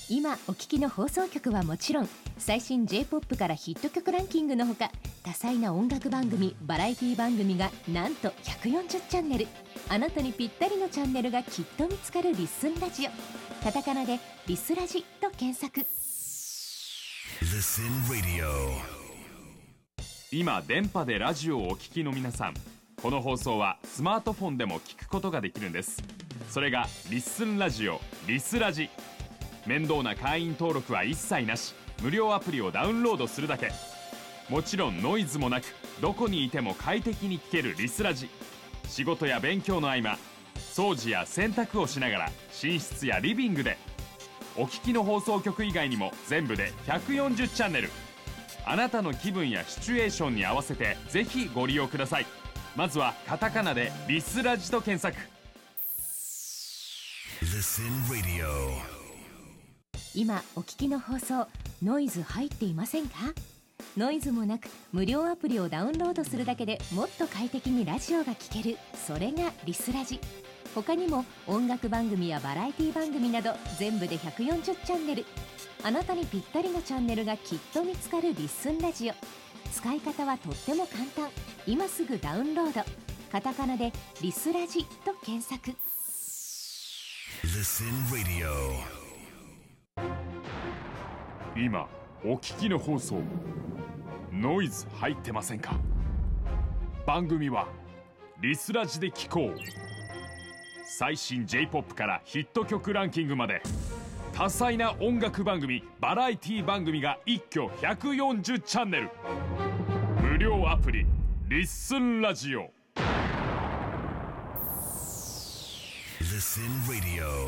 今お聞きの放送局はもちろん、最新 J-POP からヒット曲ランキングのほか、多彩な音楽番組、バラエティ番組がなんと140チャンネル。あなたにぴったりのチャンネルがきっと見つかるリッスンラジオ。カタカナでリスラジと検索。 Listen Radio。 今電波でラジオをお聞きの皆さん、この放送はスマートフォンでも聞くことができるんです。それがリッスンラジオ、リスラジ。面倒な会員登録は一切なし、無料アプリをダウンロードするだけ。もちろんノイズもなく、どこにいても快適に聞けるリスラジ。仕事や勉強の合間、掃除や洗濯をしながら寝室やリビングで。お聞きの放送局以外にも全部で140チャンネル。あなたの気分やシチュエーションに合わせてぜひご利用ください。まずはカタカナでリスラジと検索。 Listen Radio。 今お聞きの放送、ノイズ入っていませんか？ノイズもなく無料アプリをダウンロードするだけでもっと快適にラジオが聴ける。それがリスラジ。他にも音楽番組やバラエティ番組など全部で140チャンネル。あなたにぴったりのチャンネルがきっと見つかるリッスンラジオ。使い方はとっても簡単。今すぐダウンロード。カタカナでリスラジと検索。 Listen Radio。 今お聞きの放送、ノイズ入ってませんか？番組はリスラジで聞こう。最新 J-POP からヒット曲ランキングまで、多彩な音楽番組、バラエティ番組が一挙140チャンネル。無料アプリリッスンラジオ。 Listen Radio。